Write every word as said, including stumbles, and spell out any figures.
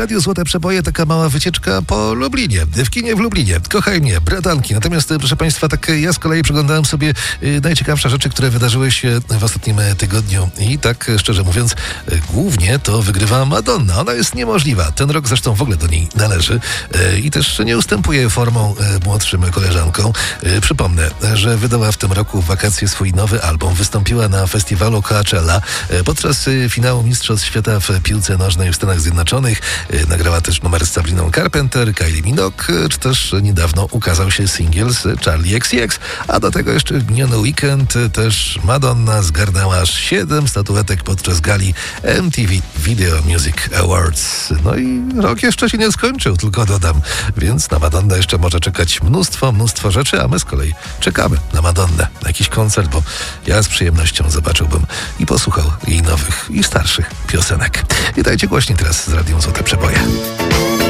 Radiu Złote Przeboje taka mała wycieczka po Lublinie, w kinie w Lublinie. Kochaj mnie, bratanki. Natomiast, proszę Państwa, tak ja z kolei przeglądałem sobie najciekawsze rzeczy, które wydarzyły się w ostatnim tygodniu. I tak, szczerze mówiąc, głównie to wygrywa Madonna. Ona jest niemożliwa. Ten rok zresztą w ogóle do niej należy i też nie ustępuje formą młodszym koleżankom. Przypomnę, że wydała w tym roku w wakacje swój nowy album. Wystąpiła na festiwalu Coachella podczas finału Mistrzostw Świata w piłce nożnej w Stanach Zjednoczonych. Nagrała też numer z Sabriną Carpenter, Kylie Minogue, czy też niedawno ukazał się singiel z Charlie X C X, a do tego jeszcze w miniony weekend też Madonna zgarnęła aż siedem statuetek podczas gali M T V Video Music Awards. No i rok jeszcze się nie skończył, tylko dodam, więc na Madonnę jeszcze może czekać mnóstwo, mnóstwo rzeczy, a my z kolei czekamy na Madonnę, na jakiś koncert, bo ja z przyjemnością zobaczyłbym i posłuchał jej nowych i starszych piosenek. Witajcie głośniej teraz z Radią Złote Przeboje.